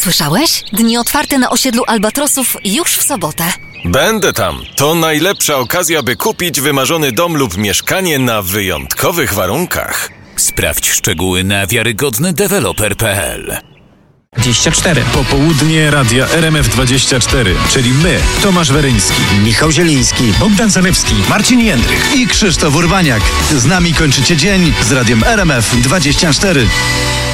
Słyszałeś? Dni otwarte na osiedlu Albatrosów już w sobotę. Będę tam. To najlepsza okazja, by kupić wymarzony dom lub mieszkanie na wyjątkowych warunkach. Sprawdź szczegóły na wiarygodnydeweloper.pl. 24. Popołudnie Radia RMF24, czyli my, Tomasz Weryński, Michał Zieliński, Bogdan Zalewski, Marcin Jędrych i Krzysztof Urbaniak. Z nami kończycie dzień z Radiem RMF24.